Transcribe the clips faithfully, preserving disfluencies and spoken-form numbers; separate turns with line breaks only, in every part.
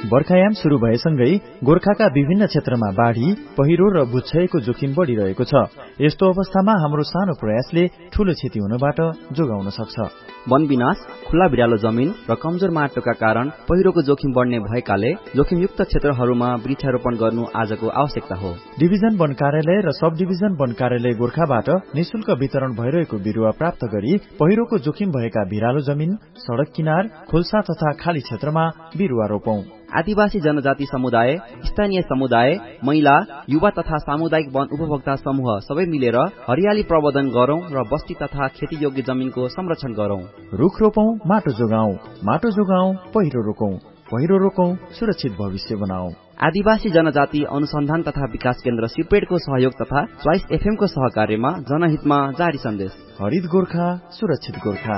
बर्खायाम शुरू भएसँगै गोर्खाका विभिन्न क्षेत्रमा बाढ़ी, पहिरो र भूक्षयको जोखिम बढ़िरहेको छ। यस्तो अवस्थामा हाम्रो सानो प्रयासले ठूलो क्षति हुनबाट जोगाउन सक्छ।
वन विनाश, खुल्ला भिरालो जमिन र कमजोर माटोका कारण पहिरोको जोखिम बढ्ने भएकाले जोखिमयुक्त क्षेत्रहरूमा वृक्षारोपण गर्नु आजको आवश्यकता हो।
डिभिजन वन कार्यालय र सब डिभिजन वन कार्यालय गोर्खाबाट निशुल्क वितरण भइरहेको बिरुवा प्राप्त गरी पहिरोको जोखिम भएका भिरालो जमिन, सड़क किनार, खोल्सा तथा खाली क्षेत्रमा बिरुवा रोपौं।
आदिवासी जनजाति समुदाय, स्थानीय समुदाय, महिला, युवा तथा सामुदायिक वन उपभोक्ता समूह सबै मिलेर हरियाली प्रवर्धन गरौं र बस्ती तथा खेतीयोग्य जमिनको संरक्षण गरौं।
रुख रोपौं, माटो जोगाउँ, माटो जोगाउँ, पहिरो रोकौं, पहिरो रोकौं, सुरक्षित भविष्य बनाऊ।
आदिवासी जनजाति अनुसन्धान तथा विकास केन्द्र सिपेडको सहयोग तथा च्वाइस एफएम को सहकार्यमा जनहितमा जारी सन्देश।
हरित गोर्खा, सुरक्षित गोर्खा।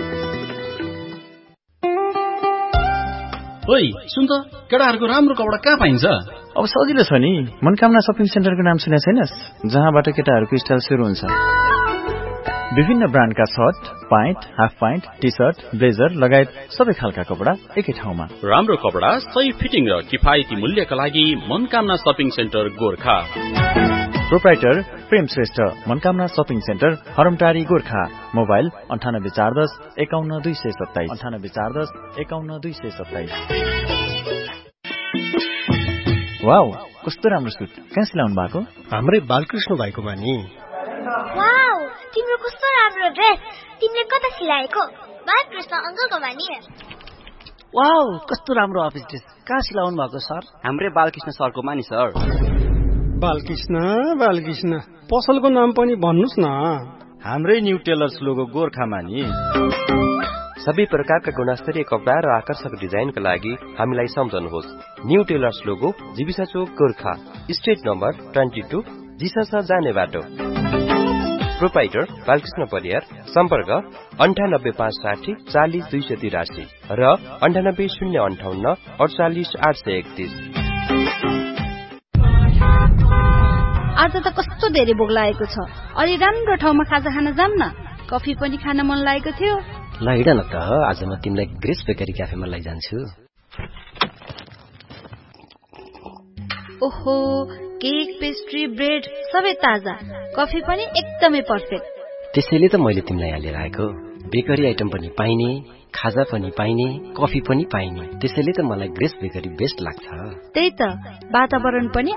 ओइ सुन त, केटाहरूको राम्रो कपडा कहाँ पाइन्छ?
अब सजिलो छ नि, मनकामना शपिङ सेन्टरको नाम सुने छैनस्? जहाँबाट केटाहरूको स्टाइल सुरु हुन्छ। विभिन्न ब्रान्डका short, pant, half pant, T short, blazer लगायत सबै खालका कपडा एकै ठाउँमा।
राम्रो कपडा, सही फिटिङ र किफायती मूल्यका लागि Manakamana shopping centre Gorkha.
Proprietor प्रेम Shrestha, Manakamana shopping centre, हरमटारी Gorkha. Mobile अन्ठानब्बे चार दस एकाउन्न दुई सय सत्ताइस अन्ठानब्बे चार दस एकाउन्न दुई सय सत्ताइस। वाउ, कस्तो राम्रो सुट, कहाँ सिलाउनु भएको?
हाम्रै बालकृष्ण भाइको बानी।
वाउ, तिम्रो कस्तो राम्रो ड्रेस, तिमीले कता सिलाएको? बालकृष्ण अंकलको बानी।
वाउ, कस्तो राम्रो अफिस ड्रेस, कहाँ सिलाउनु भएको सर?
हाम्रै बालकृष्ण सरको मानी सर।
बालकृष्ण बालकृष्ण पसलको नाम पनि भन्नुस् न।
हाम्रै न्यू टेलर्स लोगो गोर्खामा नि।
सबै प्रकारका गुणस्तरीय कपडा र आकर्षक डिजाइनका लागि हामीलाई सम्झनुहोस्। न्यू टेलर्स लोगो, जीविसा चोक Gorkha, street number twenty two, जिसासा जाने बाटो। प्रोप्राइटर बालकृष्ण परियार। सम्पर्क अन्ठानब्बे पाँच साठी चालिस दुई सय तिरासी र अन्ठानब्बे शून्य अन्ठाउन्न अडचालिस आठ सय एकतिस।
आज त कस्तो धेरै भोक लागेको छ। अलि राम्रो ठाउँमा खाजा खान जाम न, कफी पनि खान मन लागेको थियो।
ल हिँड न त, आज म तिमीलाई ग्रेस बेकरी क्याफेमा लैजान्छु।
ओहो, केक, पेस्ट्री, ब्रेड सबै ताजा, कफी पनि एकदमै पर्फेक्ट।
त्यसैले त मैले तिमीलाई यहाँ लिएर आएको। बेकरी आइटम पनि पाइने, खाजा पनि पाइने, कफी पनि पाइने, त्यसैले त मलाई ग्रेस बेकरी बेस्ट लाग्छ।
त्यही त, वातावरण पनि